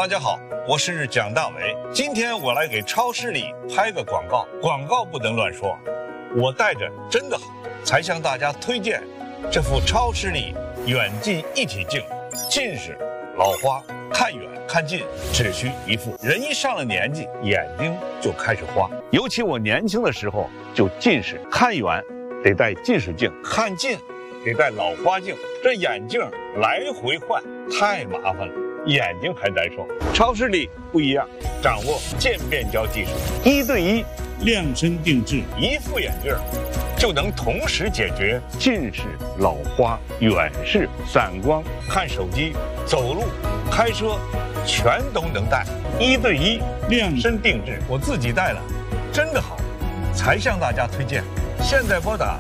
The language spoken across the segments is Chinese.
大家好，我是蒋大为。今天我来给超市里拍个广告，广告不能乱说。我戴着真的好，才向大家推荐这副超视力远近一体镜。近视、老花，看远看近只需一副。人一上了年纪，眼睛就开始花。尤其我年轻的时候就近视，看远得戴近视镜，看近得戴老花镜。这眼镜来回换太麻烦了，眼睛还难受。超视力不一样，掌握渐变焦技术，1对1 量身定制， 一副眼镜就能同时解决近视、老花、远视、散光、看手机、走路、开车，全都能戴。1对1量身定制，我自己戴了，真的好，才向大家推荐。现在拨打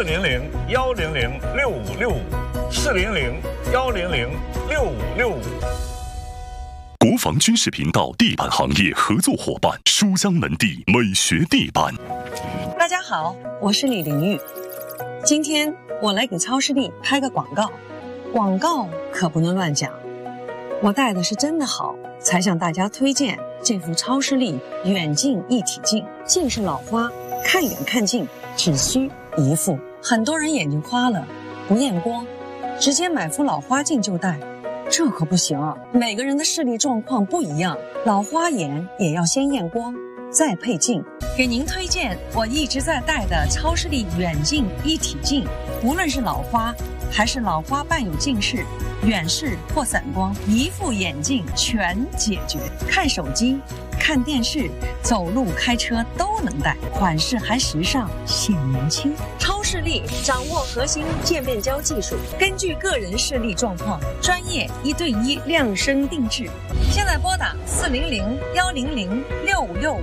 400-100-6565，400-100-6565。 国防军事频道地板行业合作伙伴书香门第美学地板。 大家好，我是李玲玉。今天我来给超视力拍个广告，广告可不能乱讲。我戴的是真的好，才向大家推荐这副超视力远近一体镜。近视老花，看远看近只需一副。很多人眼睛花了不验光，直接买副老花镜就戴，这可不行啊！每个人的视力状况不一样，老花眼也要先验光再配镜。给您推荐我一直在戴的超视力远近一体镜，无论是老花还是老花伴有近视、远视或散光，一副眼镜全解决。看手机、看电视、走路、开车都能戴，款式还时尚显年轻。超视力掌握核心渐变焦技术，根据个人视力状况，专业1对1量身定制。现在拨打400-100-6565。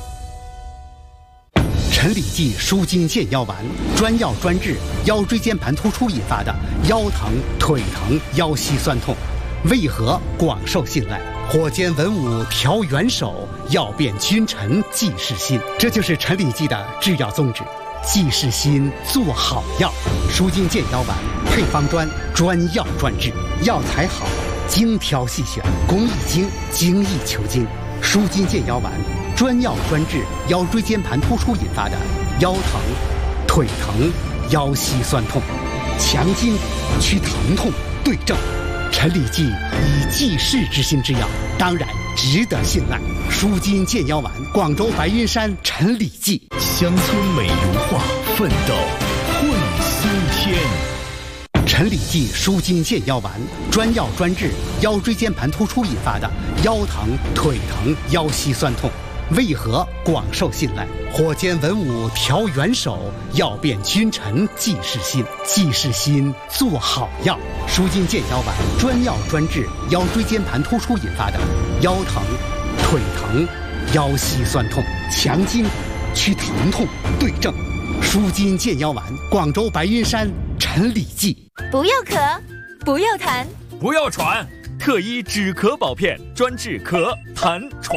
陈李济舒筋健腰丸，专药专治腰椎间盘突出引发的腰疼、腿疼、腰膝酸痛，为何广受信赖？火尖文武调元首，药变君臣济世心。这就是陈李济的制药宗旨，济世心，做好药。舒筋健腰丸配方专药专治，药材好，精挑细选，工艺精，精益求精。舒筋健腰丸专药专治腰椎间盘突出引发的腰疼、腿疼、腰膝酸痛，强筋去疼痛，对症。陈李济以济世之心之药，当然值得信赖。舒筋健腰丸，广州白云山陈李济。 乡村美如画，奋斗会苏天。 陈李济舒筋健腰丸，专药专治腰椎间盘突出引发的腰疼、腿疼、腰膝酸痛，为何广受信赖？火尖文武调元首，药变君臣济世心。济世心，做好药。舒筋健腰丸专药专治腰椎间盘突出引发的腰疼、腿疼、腰膝酸痛，强筋去疼痛，对症。舒筋健腰丸，广州白云山陈李济。 不要咳，不要痰， 不要喘，特医止咳宝片，专治咳、痰、喘。